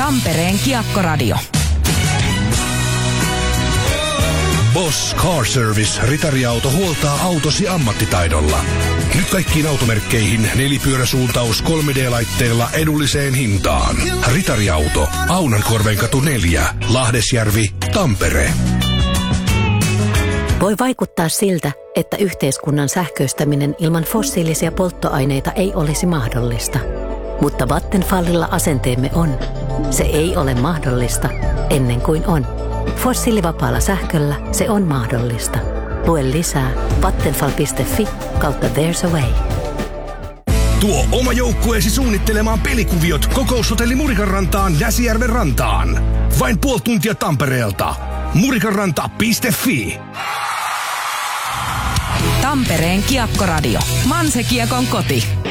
Tampereen Kiekkoradio. Boss Car Service Ritariauto huoltaa autosi ammattitaidolla. Nyt kaikkiin automerkkeihin nelipyöräsuuntaus 3D-laitteella edulliseen hintaan. Ritariauto, Aunankorvenkatu 4, Lahdesjärvi, Tampere. Voi vaikuttaa siltä, että yhteiskunnan sähköistäminen ilman fossiilisia polttoaineita ei olisi mahdollista. Mutta Vattenfallilla asenteemme on. Se ei ole mahdollista ennen kuin on. Fossiilivapaalla sähköllä se on mahdollista. Lue lisää vattenfall.fi/there's a way. Tuo oma joukkueesi suunnittelemaan pelikuviot Kokoushotelli Murikanrantaan Näsijärven rantaan. Vain puoli tuntia Tampereelta. Murikanranta.fi. Tampereen Kiekkoradio. Manse Kiekon koti.